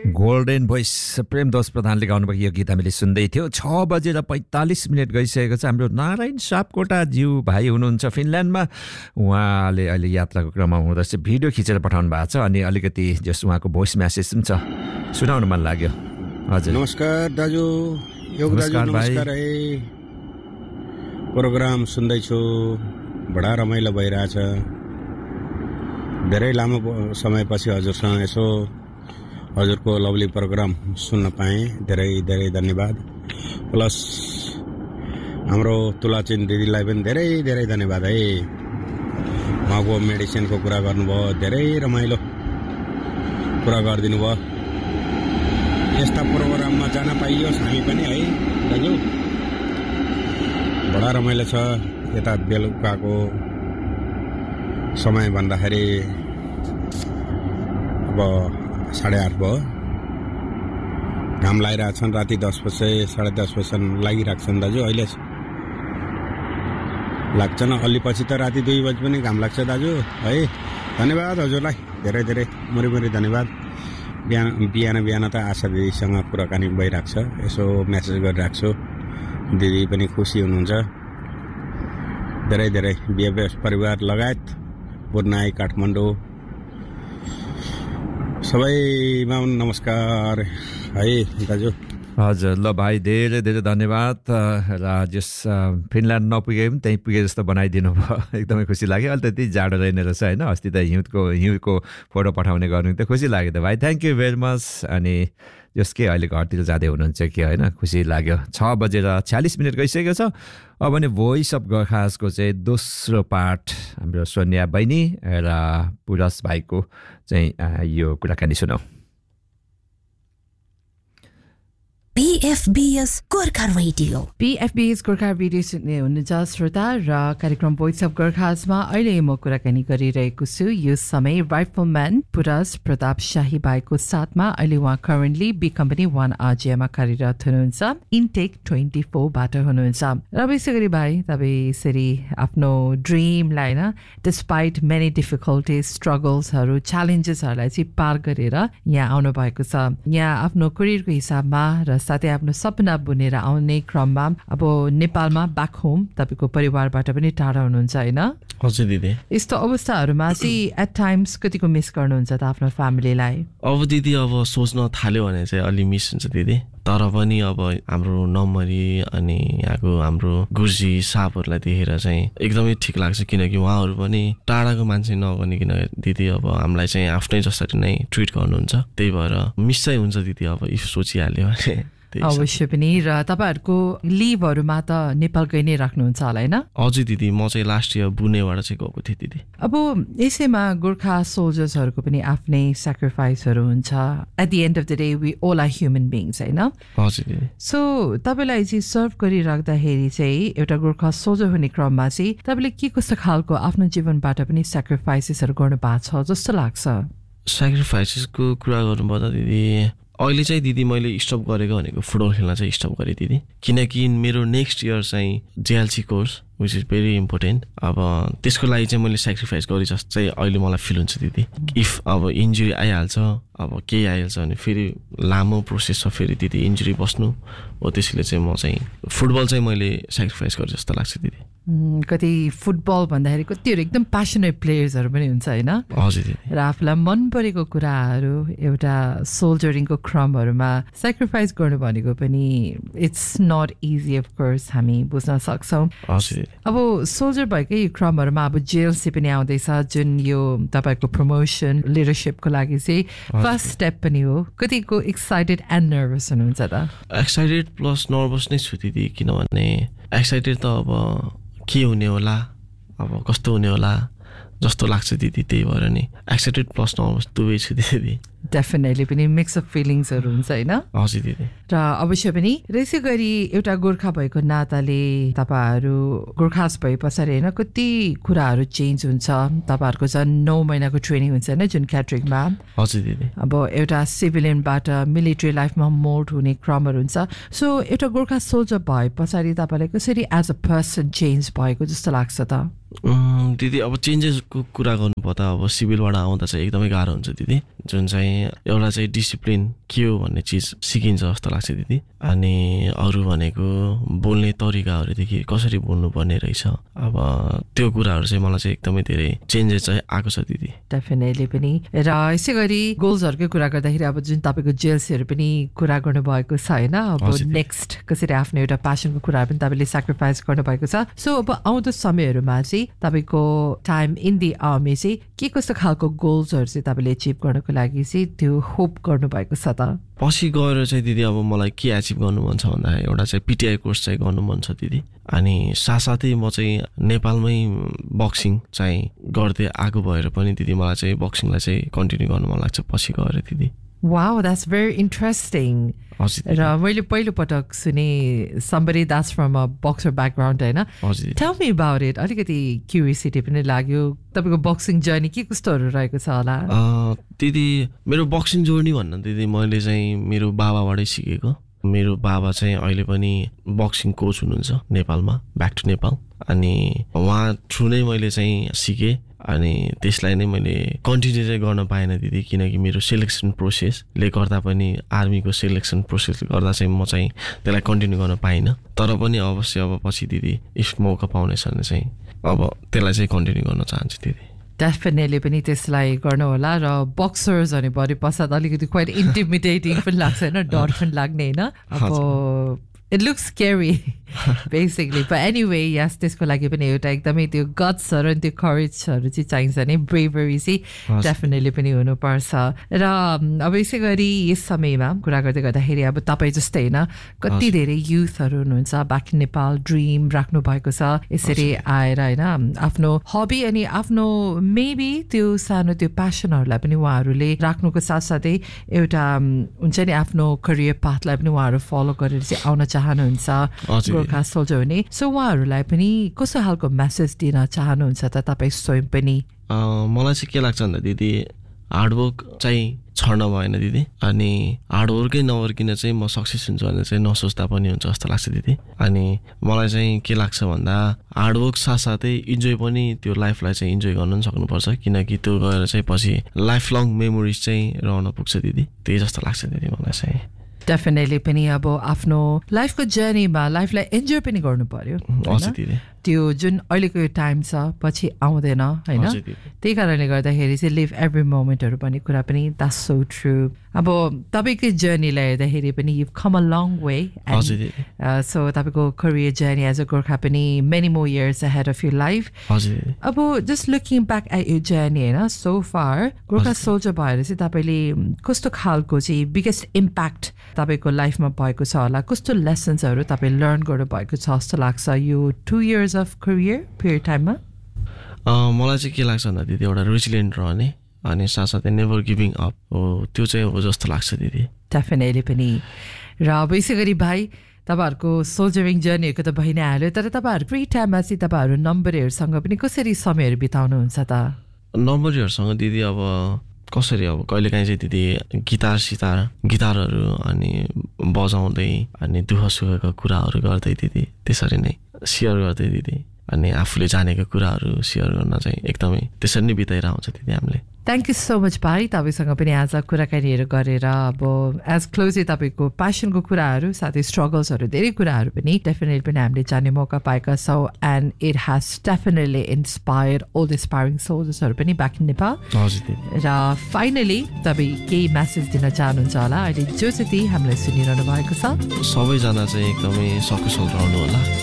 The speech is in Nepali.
गोल्डन भोइस प्रेमदास प्रधानले गाउनुभएको यो गीत हामीले सुन्दै थियो। 6:45 गइसकेको छ। हाम्रो नारायण सापकोटा ज्यू भाइ हुनुहुन्छ फिनल्यान्डमा। उहाँले अहिले यात्राको क्रममा हुँदैछ, भिडियो खिचेर पठाउनु भएको छ अनि अलिकति जस उहाँको भोइस म्यासेज पनि छ, सुनाउन मन लाग्यो। हजुर नमस्कार दाजु, योग दाजु नमस्कार है। प्रोग्राम सुन्दैछु, बडा रमाइलो भइरहेछ। धेरै लामो समयपछि हजुरसँग यसो हजुरको लभली प्रोग्राम सुन्न पाएँ, धेरै धेरै धन्यवाद। प्लस हाम्रो तुलाचिन दिदीलाई पनि धेरै धेरै धन्यवाद है। उहाँको मेडिसिनको कुरा गर्नुभयो, धेरै रमाइलो कुरा गरिदिनु भयो। यस्ता प्रोग्राममा जान पाइयोस् हामी पनि है दाजु, बडा रमाइलो छ। यता बेलुकाको समय भन्दाखेरि अब 8:30 भयो, घाम लागिरहेछन्। राति 10 बजे 10:30 बजीसम्म लागिरहेछन् दाजु। अहिले लाग्छन्, अलि पछि त राति 2 बजी पनि घाम लाग्छ दाजु है। धन्यवाद हजुरलाई, धेरै धेरै मुरी धन्यवाद। बिहान त आशा दिदीसँग कुराकानी भइरहेको छ, यसो मेसेज गरिरहेको छु। दिदी पनि खुसी हुनुहुन्छ। धेरै धेरै बिहेबियस परिवार लगायत बुर्नाई काठमाडौँ सबैमा नमस्कार है दाजु। हजुर ल भाइ, धेरै धेरै धन्यवाद। र जस फिनल्यान्ड नपुगे पनि त्यहीँ पुगे जस्तो बनाइदिनु भयो, एकदमै खुसी लाग्यो। अहिले त त्यति जाडो रहेन रहेछ होइन, अस्ति त हिउँको फोटो पठाउने गर्नु त खुसी लाग्यो त भाइ, थ्याङ्क यू भेरी मच। अनि जस के अहिले घरतिर जाँदै हुनुहुन्छ कि होइन, खुसी लाग्यो। 6:46 गइसकेको छ। अब भने भोइस अफ गोर्खासको चाहिँ दोस्रो पार्ट हाम्रो सोनिया बहिनी र पुरस भाइको चाहिँ यो कुराकानी सुनौ। PFBS Gorkha radio. PFBS Gorkha radio सुन्ने हुनुहुन्छ श्रोता र कार्यक्रम भोइस अफ गोर्खासमा अहिले म कुराकानी गरिरहेको छु। यो समय राइफलम्यान पुरस प्रताप शाही भाइको साथमा। अहिले उहाँ करेन्टली बी कम्पनी 1 RJमा कार्यरत हुनुहुन्छ, इनटेक 24 बाट हुनुहुन्छ। र विशेष गरी भाइ तपाईँ यसरी आफ्नो ड्रिमलाई होइन, डिस्पाइट मेनी डिफिकल्टिज, स्ट्रगल्सहरू, च्यालेन्जेसहरूलाई चाहिँ पार गरेर यहाँ आउनु भएको छ। यहाँ आफ्नो करियरको हिसाबमा र साथै आफ्नो सपना बुनेर आउने क्रममा अब नेपालमा ब्याक होम तपाईँको परिवारबाट पनि टाढा हुनुहुन्छ होइन? हजुर दिदी। यस्तो अवस्थाहरूमा चाहिँ एट टाइम्स कतिको मिस गर्नुहुन्छ त आफ्नो फ्यामिलीलाई? अब दिदी अब सोच्न थाल्यो भने चाहिँ अलि मिस हुन्छ दिदी, तर पनि अब हाम्रो नम्बरी अनि यहाँको हाम्रो गुर्जी सापहरूलाई देखेर चाहिँ एकदमै ठिक लाग्छ, किनकि उहाँहरू पनि टाढाको मान्छे नभनिकन दिदी अब हामीलाई चाहिँ आफ्नै जसरी नै ट्रिट गर्नुहुन्छ। त्यही भएर मिस चाहिँ हुन्छ दिदी अब इफ सोचिहाल्यो भने। अवश्य पनि। र तपाईँहरूको लिभहरूमा त नेपाल गइ नै राख्नुहुन्छ होला होइन? हजुर दिदी, म चाहिँ लास्ट इयर बुनेबाट चाहिँ गएको थिएँ दिदी। अब यसैमा गोर्खा सोल्जर्सहरूको पनि आफ्नै सेक्रिफाइसहरू हुन्छ। At the end of the day we all are human beings होइन? हजुर दिदी। सो तपाईँलाई चाहिँ सर्भ गरिराख्दाखेरि चाहिँ एउटा गोर्खा सोल्जर हुने क्रममा चाहिँ तपाईँले के कस्तो खालको आफ्नो जीवनबाट पनि सेक्रिफाइसेसहरू गर्नु भएको छ जस्तो लाग्छ? सेक्रिफाइसेसको कुरा गर्नुपर्दा दिदी, अहिले चाहिँ दिदी मैले स्टप गरेको भनेको फुटबल खेल्न चाहिँ स्टप गरेँ दिदी, किनकि मेरो नेक्स्ट इयर चाहिँ JLC course which is very important. अब त्यसको लागि चाहिँ मैले सेक्रिफाइस गरेँ जस्तो चाहिँ अहिले मलाई फिल हुन्छ दिदी। इफ अब इन्जुरी आइहाल्छ, अब केही आइहाल्छ भने फेरि लामो प्रोसेस छ, फेरि दिदी इन्जुरी बस्नु हो। त्यसैले चाहिँ म चाहिँ फुटबल चाहिँ मैले सेक्रिफाइस गरेँ जस्तो लाग्छ दिदी। कति फुटबल भन्दाखेरि कतिहरू एकदम प्यासनेट प्लेयर्सहरू पनि हुन्छ होइन? हजुर दिदी। र आफूलाई मन परेको कुराहरू एउटा सोल्जरिङको क्रमहरूमा सेक्रिफाइस गर्नु भनेको पनि it's not easy of course, हामी बुझ्न सक्छौँ। हजुर। अब सोल्जर भएकै क्रमहरूमा अब JLC पनि आउँदैछ, जुन यो तपाईँको प्रमोसन लिडरसिपको लागि चाहिँ फर्स्ट स्टेप पनि हो। कतिको एक्साइटेड एन्ड नर्भस हुनुहुन्छ त? एक्साइटेड प्लस नर्भस नै छु दिदी, किनभने एक्साइटेड त अब के हुने होला, अब कस्तो हुने होला जस्तो लाग्छ दिदी। त्यही भएर नि एक्साइटेड प्लस नर्भस दुवै छु दिदी। डेफिनेटली पनि मिक्स अफ फिलिङ्सहरू हुन्छ होइन? हजुर दिदी। र अवश्य पनि यसै गरी एउटा गोर्खा भएको नाताले तपाईँहरू गोर्खास भए पछाडि होइन कति कुराहरू चेन्ज हुन्छ। तपाईँहरूको झन् 9 महिनाको ट्रेनिङ हुन्छ होइन जुन क्याटरिङमा? हजुर दिदी। अब एउटा सिभिलियनबाट मिलिट्री लाइफमा मोल्ड हुने क्रमहरू हुन्छ। सो एउटा गोर्खा सोल्जर भए पछाडि तपाईँलाई कसरी एज अ पर्सन चेन्ज भएको जस्तो लाग्छ त? दिदी अब चेन्जेसको कुरा गर्नुपर्दा अब सिभिलबाट आउँदा चाहिँ एकदमै गाह्रो हुन्छ दिदी, जुन चाहिँ एउटा चाहिँ डिसिप्लिन के हो भन्ने चिज सिकिन्छ जस्तो लाग्छ दिदी अनि अरू भनेको बोल्ने तरिकाहरूदेखि कसरी बोल्नुपर्ने रहेछ अब त्यो कुराहरू चाहिँ मलाई चाहिँ एकदमै धेरै चेन्जेस चाहिँ आएको छ दिदी डेफिनेटली पनि र यसै गरी गोल्सहरुकै कुरा गर्दाखेरि अब जुन तपाईको जेएलसीहरु पनि कुरा गर्नु भएको छ हैन अब नेक्स्ट कसरी आफ्नो एउटा प्यासनको कुरा पनि तपाईले स्याक्रिफाइस गर्नु भएको छ सो अब आउँदो समयहरुमा चाहिँ तपाईको टाइम इन दी आर्मी चाहिँ के कस्तो खालको गोल्सहरु चाहिँ तपाईले अचिभ गर्नको लागि चाहिँ त्यो होप गर्नु भएको छ त पछि गएर चाहिँ दिदी अब मलाई के अचिभ गर्नु मन छ भन्दा एउटा चाहिँ पीटीआई कोर्स चाहिँ गर्नु मन छ दिदी अनि साथसाथै म चाहिँ नेपालमै बक्सिङ चाहिँ गर्दै आगो भएर पनि दिदी मलाई चाहिँ बक्सिङलाई चाहिँ कन्टिन्यू गर्नु मन लाग्छ पछि गएर दिदी Wow, that's very interesting. र मैले पहिलो पटक सुने somebody that's from a boxer background हैन. Tell me about it. अलिकति क्युरियोसिटी पनि लाग्यो. तपाईको बक्सिङ जर्नी के कस्तोहरु रहेको छ होला? दिदी मेरो बक्सिङ जर्नी भन्न दिदी मैले चाहिँ मेरो बाबाबाटै सिकेको. मेरो बाबा चाहिँ अहिले पनि बक्सिङ कोच हुनुहुन्छ नेपालमा ब्याक टु नेपाल अनि उहाँ थ्रु नै मैले चाहिँ सिके अनि त्यसलाई नै मैले कन्टिन्यू चाहिँ गर्न पाएन दिदी किनकि मेरो सिलेक्सन प्रोसेसले गर्दा पनि आर्मीको सिलेक्सन प्रोसेसले गर्दा चाहिँ म चाहिँ त्यसलाई कन्टिन्यू गर्न पाइनँ तर पनि अवश्य अब पछि दिदी इफ मौका पाउनेछ भने चाहिँ अब त्यसलाई चाहिँ कन्टिन्यू गर्न चाहन्छु दिदी डेफिनेटली पनि त्यसलाई गर्नु होला र बक्सर्स भने भरि पश्चात अलिकति क्वाइट इन्टिमिडेटिङ पनि लाग्छ हैन डर पनि लाग्ने हैन अब it looks scary basically but anyway yes त्यसको लागि पनि एउटा एकदमै त्यो गट्स र त्यो करेजहरु चाहिँ चाहिन्छ नि ब्रेभरी चाहिँ डेफिनेटली पनि हुनु पर्छ र अब यसै गरी यस समयमा कुरा गर्दै गर्दाखेरि अब तपाई जस्तै हैन कति धेरै युथहरु हुनुहुन्छ ब्याक इन नेपाल ड्रीम राख्नु भएको छ यसरी आएर हैन आफ्नो हबी अनि आफ्नो मेबी त्यो सानो त्यो प्यासनहरुलाई पनि उहाँहरुले राख्नुको साथसाथै एउटा हुन्छ नि आफ्नो करियर पाथलाई पनि उहाँहरु फलो गरेर चाहिँ आउन चाहनुहुन्छ गोर्खा सोल्जर हुने सो उहाँहरुलाई पनि कस्तो खालको मेसेज दिन चाहनुहुन्छ त तपाई स्वयं पनि मलाई चाहिँ के लाग्छ भन्दा दिदी हार्डवर्क चाहिँ छड्न भएन दिदी अनि हार्डवर्कै नगर्किन चाहिँ म सक्सेस हुन्छु भने चाहिँ नसोच्दा पनि हुन्छ जस्तो लाग्छ दिदी अनि मलाई चाहिँ के लाग्छ भन्दा हार्डवर्क साथसाथै इन्जोय पनि त्यो लाइफलाई चाहिँ इन्जोय गर्न पनि सक्नुपर्छ किनकि त्यो गएर चाहिँ पछि लाइफ लङ मेमोरिज चाहिँ रहन पुग्छ दिदी त्यही जस्तो लाग्छ दिदी मलाई चाहिँ डेफिनेटली पनि अब आफ्नो लाइफको जर्नीमा लाइफलाई इन्जोय पनि गर्नु पर्यो त्यो जुन अहिलेको टाइम छ पछि आउँदैन हैन त्यही कारणले गर्दाखेरि चाहिँ लिभ एभ्री मोमेन्टहरु भन्ने कुरा पनि द्याट्स सो ट्रू अब तपाईको जर्नीलाई हेर्दाखेरि पनि you com a long way so तपाईको career journey as a Gorkha पनि many more years ahead of your life अब just looking back at your journey हैन सो फार गोर्खा सोल्जर भएर चाहिँ तपाईले कस्तो खालको चाहिँ बिगेस्ट इम्प्याक्ट तपाईको लाइफमा भएको छ होला कस्तो लेसन्सहरु तपाई लर्न गर्नु भएको छ जस्तो लाग्छ यो 2 years of career period टाइममा मलाई चाहिँ के लाग्छ भन्दा दिदी एउटा रेजिलिएन्ट रहने अनि साथसाथै नेभर गिभिङ अप हो त्यो चाहिँ हो जस्तो लाग्छ दिदी डेफिनेटली पनि र अब यसै गरी भाइ तपाईहरुको सोल्जरिङ जर्नीहरुको त भइ नै हाल्यो तर तपाईहरु फ्री टाइममा चाहिँ तपाईहरु नम्बरहरुसँग पनि कसरी समयहरु बिताउनुहुन्छ त नम्बरहरुसँग दिदी अब कसरी अब कहिलेकाहीँ चाहिँ दिदी गिटारहरु अनि बजाउँदै अनि दुःख सुखका कुराहरु गर्दै दिदी त्यसरी नै शेयर गर्दै दिदी अनि आफूले जानेको कुराहरु शेयर गर्न चाहिँ एकदमै त्यसरी नै बिताइरहन्छ दिदी हामीले थ्याङ्क यू सो मच भाइ तपाईसँग पनि आज कुराकानीहरु गरेर अब एज क्लोजली तपाईको प्यासनको कुराहरु साथै स्ट्रगल्सहरु धेरै कुराहरु पनि डेफिनेटली पनि हामीले जान्ने मौका पाएका छौं and it has definitely inspired all the aspiring सोल्जर्सहरु पनि ब्याक इन नेपाल र फाइनली तपाई के मेसेज दिन चाहनुहुन्छ होला अहिले जो चाहिँ हामीलाई सुनिरहनु भएको छ सबैजना चाहिँ एकदमै सकुशल रहनु होला